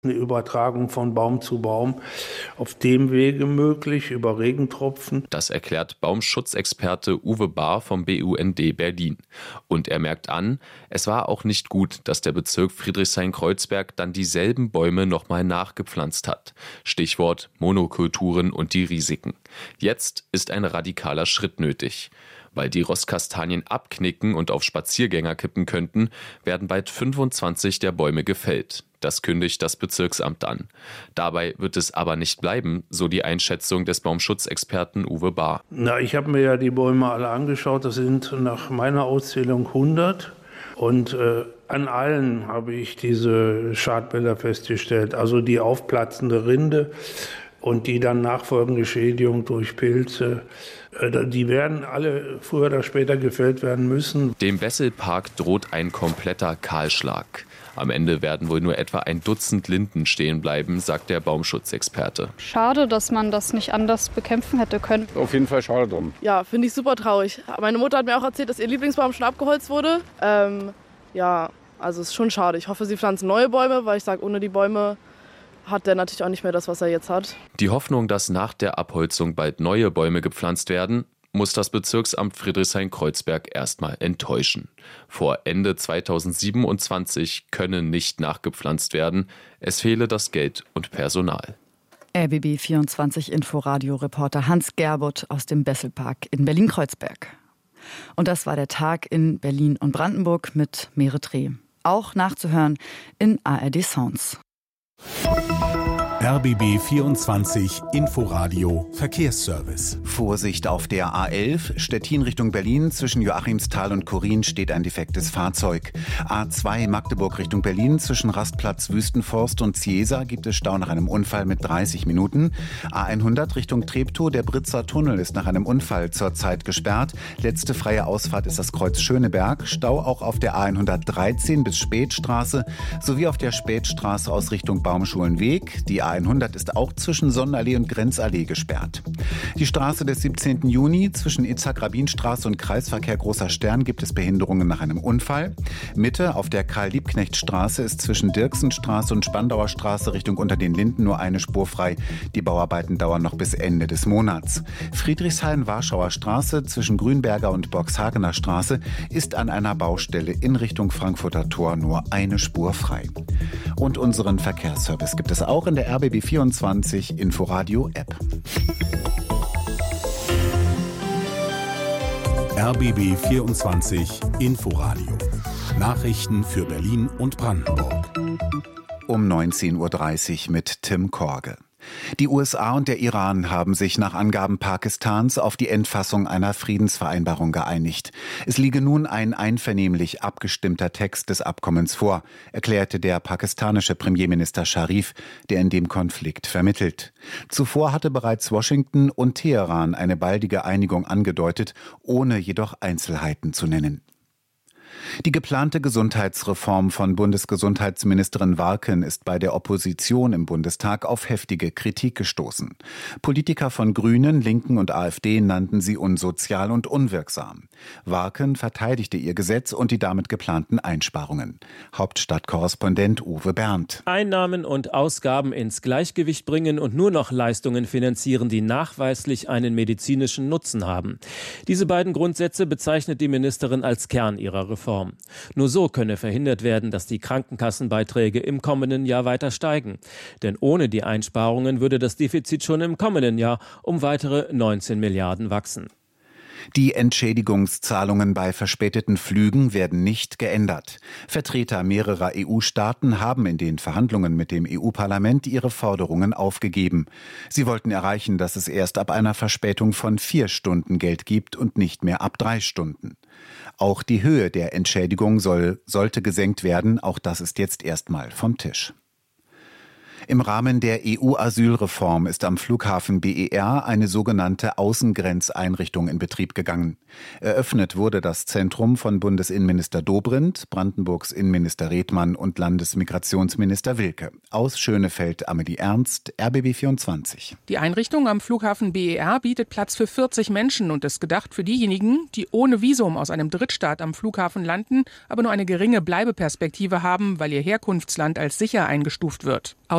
Eine Übertragung von Baum zu Baum auf dem Wege möglich, über Regentropfen. Das erklärt Baumschutzexperte Uwe Bahr vom BUND Berlin. Und er merkt an, es war auch nicht gut, dass der Bezirk Friedrichshain-Kreuzberg dann dieselben Bäume nochmal nachgepflanzt hat. Stichwort Monokulturen und die Risiken. Jetzt ist ein radikaler Schritt nötig. Weil die Rostkastanien abknicken und auf Spaziergänger kippen könnten, werden bald 25 der Bäume gefällt. Das kündigt das Bezirksamt an. Dabei wird es aber nicht bleiben, so die Einschätzung des Baumschutzexperten Uwe Bahr. Ich habe mir ja die Bäume alle angeschaut. Das sind nach meiner Auszählung 100. Und an allen habe ich diese Schadbilder festgestellt. Also die aufplatzende Rinde und die dann nachfolgende Schädigung durch Pilze. Die werden alle früher oder später gefällt werden müssen. Dem Besselpark droht ein kompletter Kahlschlag. Am Ende werden wohl nur etwa ein Dutzend Linden stehen bleiben, sagt der Baumschutzexperte. Schade, dass man das nicht anders bekämpfen hätte können. Auf jeden Fall schade drum. Ja, finde ich super traurig. Meine Mutter hat mir auch erzählt, dass ihr Lieblingsbaum schon abgeholzt wurde. Also es ist schon schade. Ich hoffe, sie pflanzen neue Bäume, weil ich sage, ohne die Bäume hat der natürlich auch nicht mehr das, was er jetzt hat. Die Hoffnung, dass nach der Abholzung bald neue Bäume gepflanzt werden, muss das Bezirksamt Friedrichshain-Kreuzberg erstmal enttäuschen. Vor Ende 2027 könne nicht nachgepflanzt werden. Es fehle das Geld und Personal. RBB 24 Inforadio-Reporter Hans Gerbutt aus dem Besselpark in Berlin-Kreuzberg. Und das war der Tag in Berlin und Brandenburg mit Mere Dreh. Auch nachzuhören in ARD Sounds. RBB 24 Inforadio Verkehrsservice. Vorsicht auf der A11, Stettin Richtung Berlin. Zwischen Joachimsthal und Korin steht ein defektes Fahrzeug. A2 Magdeburg Richtung Berlin. Zwischen Rastplatz Wüstenforst und Ciesa gibt es Stau nach einem Unfall mit 30 Minuten. A100 Richtung Treptow. Der Britzer Tunnel ist nach einem Unfall zurzeit gesperrt. Letzte freie Ausfahrt ist das Kreuz Schöneberg. Stau auch auf der A113 bis Spätstraße sowie auf der Spätstraße aus Richtung Baumschulenweg. Die A100 ist auch zwischen Sonnenallee und Grenzallee gesperrt. Die Straße des 17. Juni zwischen Itzhak-Rabin-Straße und Kreisverkehr Großer Stern gibt es Behinderungen nach einem Unfall. Mitte auf der Karl-Liebknecht-Straße ist zwischen Dirksenstraße und Spandauer Straße Richtung Unter den Linden nur eine Spur frei. Die Bauarbeiten dauern noch bis Ende des Monats. Friedrichshain-Warschauer Straße zwischen Grünberger und Borgshagener Straße ist an einer Baustelle in Richtung Frankfurter Tor nur eine Spur frei. Und unseren Verkehrsservice gibt es auch in der RBB 24 Inforadio App. RBB 24 Inforadio. Nachrichten für Berlin und Brandenburg. Um 19:30 Uhr mit Tim Korge. Die USA und der Iran haben sich nach Angaben Pakistans auf die Endfassung einer Friedensvereinbarung geeinigt. Es liege nun ein einvernehmlich abgestimmter Text des Abkommens vor, erklärte der pakistanische Premierminister Sharif, der in dem Konflikt vermittelt. Zuvor hatte bereits Washington und Teheran eine baldige Einigung angedeutet, ohne jedoch Einzelheiten zu nennen. Die geplante Gesundheitsreform von Bundesgesundheitsministerin Warken ist bei der Opposition im Bundestag auf heftige Kritik gestoßen. Politiker von Grünen, Linken und AfD nannten sie unsozial und unwirksam. Warken verteidigte ihr Gesetz und die damit geplanten Einsparungen. Hauptstadtkorrespondent Uwe Berndt. Einnahmen und Ausgaben ins Gleichgewicht bringen und nur noch Leistungen finanzieren, die nachweislich einen medizinischen Nutzen haben. Diese beiden Grundsätze bezeichnet die Ministerin als Kern ihrer Reform. Nur so könne verhindert werden, dass die Krankenkassenbeiträge im kommenden Jahr weiter steigen. Denn ohne die Einsparungen würde das Defizit schon im kommenden Jahr um weitere 19 Milliarden wachsen. Die Entschädigungszahlungen bei verspäteten Flügen werden nicht geändert. Vertreter mehrerer EU-Staaten haben in den Verhandlungen mit dem EU-Parlament ihre Forderungen aufgegeben. Sie wollten erreichen, dass es erst ab einer Verspätung von 4 Stunden Geld gibt und nicht mehr ab 3 Stunden. Auch die Höhe der Entschädigung sollte gesenkt werden. Auch das ist jetzt erstmal vom Tisch. Im Rahmen der EU-Asylreform ist am Flughafen BER eine sogenannte Außengrenzeinrichtung in Betrieb gegangen. Eröffnet wurde das Zentrum von Bundesinnenminister Dobrindt, Brandenburgs Innenminister Redmann und Landesmigrationsminister Wilke. Aus Schönefeld Amelie Ernst, RBB 24. Die Einrichtung am Flughafen BER bietet Platz für 40 Menschen und ist gedacht für diejenigen, die ohne Visum aus einem Drittstaat am Flughafen landen, aber nur eine geringe Bleibeperspektive haben, weil ihr Herkunftsland als sicher eingestuft wird.